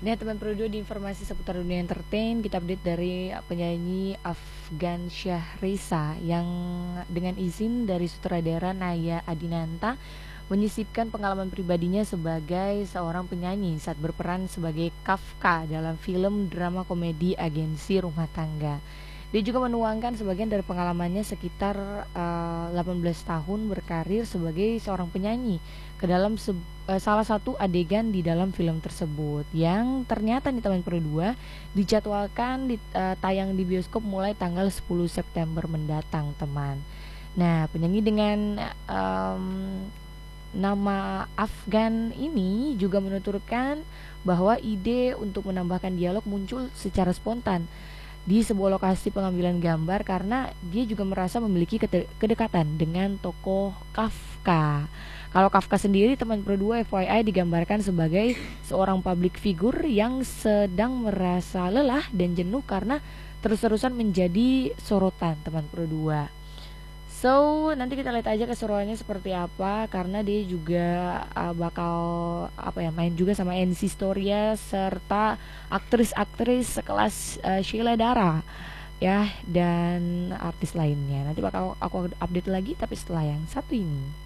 Nah, teman Pro 2 di informasi seputar dunia entertain, kita update dari penyanyi Afgan Syahrisa yang dengan izin dari sutradara Naya Adinata menyisipkan pengalaman pribadinya sebagai seorang penyanyi saat berperan sebagai Kafka dalam film drama komedi Agensi Rumah Tangga. Dia juga menuangkan sebagian dari pengalamannya sekitar 18 tahun berkarir sebagai seorang penyanyi ke dalam salah satu adegan di dalam film tersebut yang ternyata di teman Pro 2 dijadwalkan tayang di bioskop mulai tanggal 10 September mendatang, teman. Nah, penyanyi dengan nama Afgan ini juga menuturkan bahwa ide untuk menambahkan dialog muncul secara spontan di sebuah lokasi pengambilan gambar karena dia juga merasa memiliki kedekatan dengan tokoh Kafka. Kalau Kafka sendiri, teman Pro 2 FYI digambarkan sebagai seorang public figure yang sedang merasa lelah dan jenuh karena terus-terusan menjadi sorotan, teman Pro 2. So, nanti kita lihat aja keseruannya seperti apa karena dia juga bakal main juga sama NC Storia serta aktris-aktris sekelas Sheila Dara ya dan artis lainnya. Nanti bakal aku update lagi tapi setelah yang satu ini.